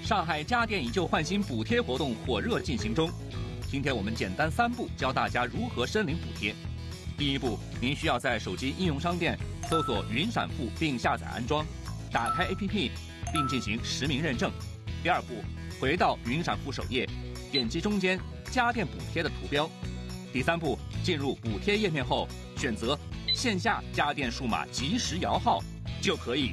上海家电以旧换新补贴活动火热进行中。今天我们简单3步教大家如何申领补贴。第一步，您需要在手机应用商店搜索云闪付并下载安装，打开 APP 并进行实名认证。第二步，回到云闪付首页，点击中间家电补贴的图标。第三步，进入补贴页面后，选择线下家电数码即时摇号，就可以